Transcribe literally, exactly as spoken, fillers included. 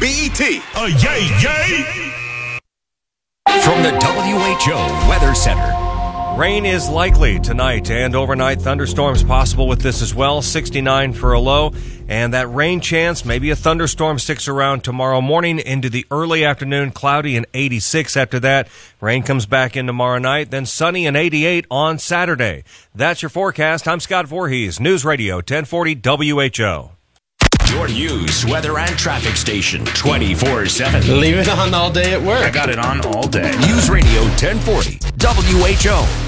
B E T. Uh, yay, yay! From the W H O Weather Center. Rain is likely tonight and overnight. Thunderstorms possible with this as well. sixty-nine for a low. And that rain chance, maybe a thunderstorm sticks around tomorrow morning into the early afternoon. Cloudy and eighty-six after that. Rain comes back in tomorrow night. Then sunny and eighty-eight on Saturday. That's your forecast. I'm Scott Voorhees. News Radio ten forty W H O. Your news, weather, and traffic station twenty-four seven. Leave it on all day at work. I got it on all day. News Radio ten forty W H O.